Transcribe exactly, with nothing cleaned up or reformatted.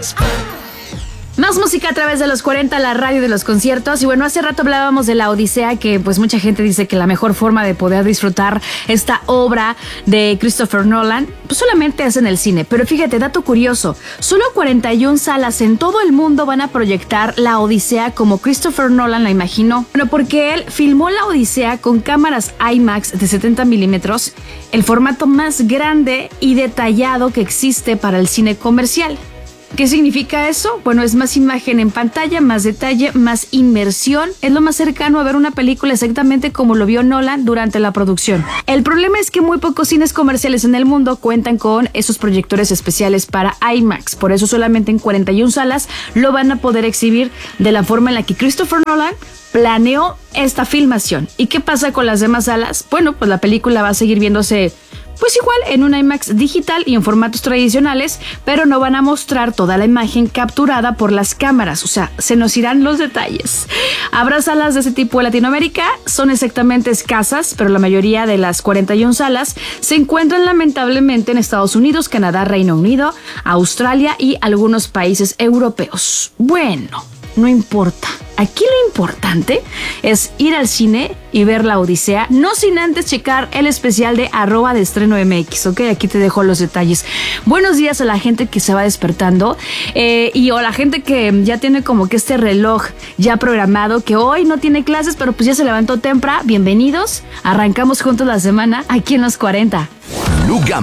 Más música a través de los cuarenta, la radio de los conciertos. Y bueno, hace rato hablábamos de la Odisea, que pues mucha gente dice que la mejor forma de poder disfrutar esta obra de Christopher Nolan pues solamente es en el cine. Pero fíjate, dato curioso, solo cuarenta y una salas en todo el mundo van a proyectar la Odisea como Christopher Nolan la imaginó. Bueno, porque él filmó la Odisea con cámaras IMAX de setenta milímetros, el formato más grande y detallado que existe para el cine comercial. ¿Qué significa eso? Bueno, es más imagen en pantalla, más detalle, más inmersión. Es lo más cercano a ver una película exactamente como lo vio Nolan durante la producción. El problema es que muy pocos cines comerciales en el mundo cuentan con esos proyectores especiales para IMAX. Por eso solamente en cuarenta y una salas lo van a poder exhibir de la forma en la que Christopher Nolan planeó esta filmación. ¿Y qué pasa con las demás salas? Bueno, pues la película va a seguir viéndose pues igual en un IMAX digital y en formatos tradicionales, pero no van a mostrar toda la imagen capturada por las cámaras, o sea, se nos irán los detalles. Habrá salas de ese tipo en Latinoamérica, son exactamente escasas, pero la mayoría de las cuarenta y una salas se encuentran lamentablemente en Estados Unidos, Canadá, Reino Unido, Australia y algunos países europeos. Bueno, no importa. Aquí lo importante es ir al cine y ver la Odisea, no sin antes checar el especial de arroba de estreno M X, ¿ok? Aquí te dejo los detalles. Buenos días a la gente que se va despertando eh, y o la gente que ya tiene como que este reloj ya programado, que hoy no tiene clases, pero pues ya se levantó temprano. Bienvenidos, arrancamos juntos la semana aquí en los cuarenta. Blue Gama.